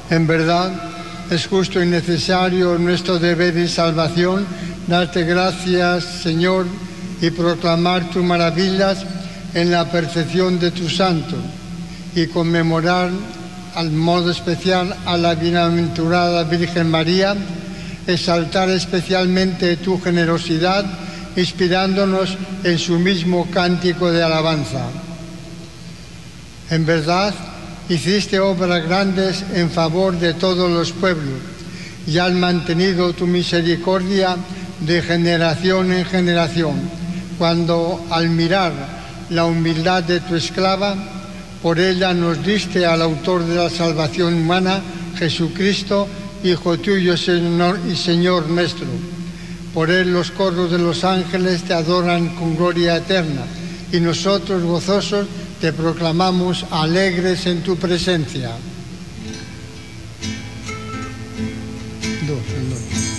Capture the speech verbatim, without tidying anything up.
En verdad, es justo y necesario nuestro deber y salvación darte gracias, Señor, y proclamar tus maravillas en la perfección de tu santo, y conmemorar al modo especial a la bienaventurada Virgen María, exaltar especialmente tu generosidad, inspirándonos en su mismo cántico de alabanza. En verdad, hiciste obras grandes en favor de todos los pueblos y has mantenido tu misericordia de generación en generación, cuando al mirar la humildad de tu esclava, por ella nos diste al autor de la salvación humana, Jesucristo, Hijo tuyo Señor y Señor nuestro. Por él los coros de los ángeles te adoran con gloria eterna, y nosotros gozosos te proclamamos alegres en tu presencia. Dos, dos.